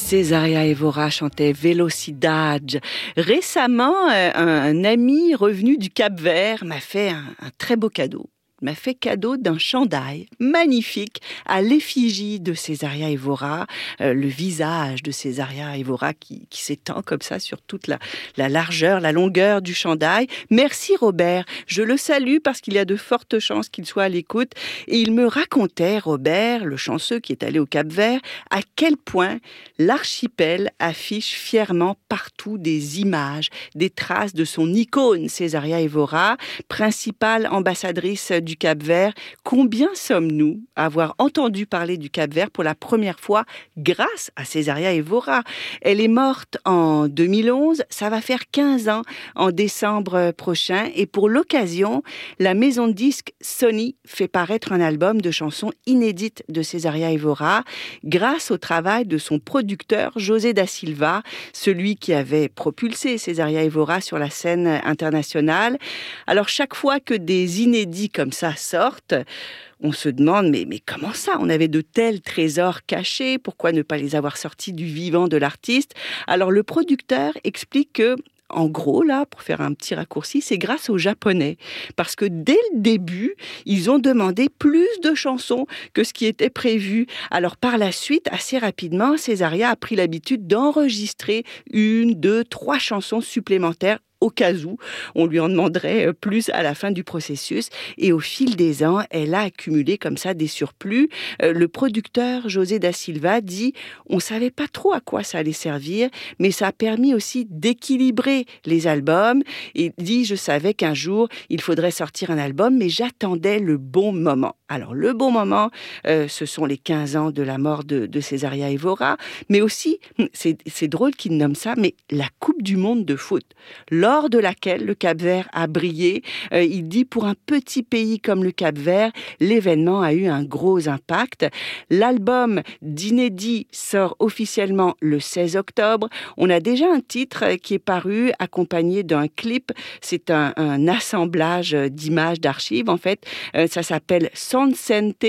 Césaria Évora chantait Velocidade. Récemment, un ami revenu du Cap-Vert m'a fait un très beau cadeau. Il m'a fait cadeau d'un chandail magnifique à l'effigie de Césaria Évora, le visage de Césaria Évora qui s'étend comme ça sur toute la largeur, la longueur du chandail. Merci Robert, je le salue parce qu'il y a de fortes chances qu'il soit à l'écoute. Et il me racontait, Robert, le chanceux qui est allé au Cap-Vert, à quel point l'archipel affiche fièrement partout des images, des traces de son icône Césaria Évora, principale ambassadrice du Cap-Vert. Combien sommes-nous à avoir entendu parler du Cap-Vert pour la première fois grâce à Césaria Évora? Elle est morte en 2011, ça va faire 15 ans en décembre prochain, et pour l'occasion, la maison de disques Sony fait paraître un album de chansons inédites de Césaria Évora grâce au travail de son producteur José da Silva, celui qui avait propulsé Césaria Évora sur la scène internationale. Alors chaque fois que des inédits comme ça sortent, on se demande, mais comment ça? On avait de tels trésors cachés, pourquoi ne pas les avoir sortis du vivant de l'artiste? Alors le producteur explique que, en gros, là, pour faire un petit raccourci, c'est grâce aux Japonais. Parce que dès le début, ils ont demandé plus de chansons que ce qui était prévu. Alors par la suite, assez rapidement, Césaria a pris l'habitude d'enregistrer 1, 2, 3 chansons supplémentaires au cas où on lui en demanderait plus à la fin du processus. Et au fil des ans, elle a accumulé comme ça des surplus. Le producteur José da Silva dit « On ne savait pas trop à quoi ça allait servir, mais ça a permis aussi d'équilibrer les albums. » Et dit « Je savais qu'un jour, il faudrait sortir un album, mais j'attendais le bon moment. » Alors, le bon moment, ce sont les 15 ans de la mort de Césaria Évora, mais aussi, c'est drôle qu'il nomme ça, mais la Coupe du Monde de foot, lors de laquelle le Cap-Vert a brillé. Il dit, pour un petit pays comme le Cap-Vert, l'événement a eu un gros impact. L'album d'inédit sort officiellement le 16 octobre. On a déjà un titre qui est paru, accompagné d'un clip. C'est un assemblage d'images, d'archives, en fait. Ça s'appelle Sansente.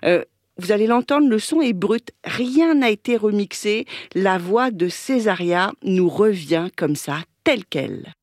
Vous allez l'entendre, le son est brut, rien n'a été remixé. La voix de Césaria nous revient comme ça, telle quelle.